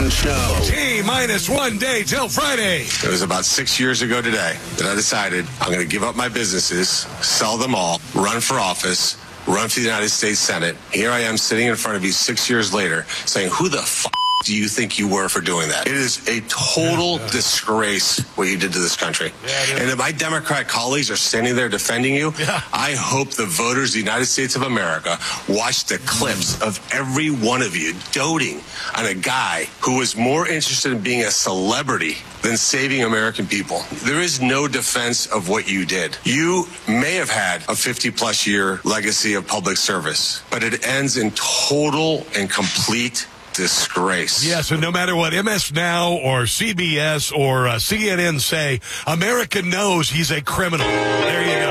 Carlin Show. T-minus 1 day till Friday. It was about 6 years ago today that I decided I'm going to give up my businesses, sell them all, run for office, run for the United States Senate. Here I am sitting in front of you 6 years later saying, who the f*** do you think you were for doing that? It is a total disgrace what you did to this country. And if my Democrat colleagues are standing there defending you, I hope the voters of the United States of America watch the clips of every one of you doting on a guy who was more interested in being a celebrity than saving American people. There is no defense of what you did. You may have had a 50-plus year legacy of public service, but it ends in total and complete disgrace. Yes, and no matter what MS Now or CBS or CNN say, America knows he's a criminal. There you go.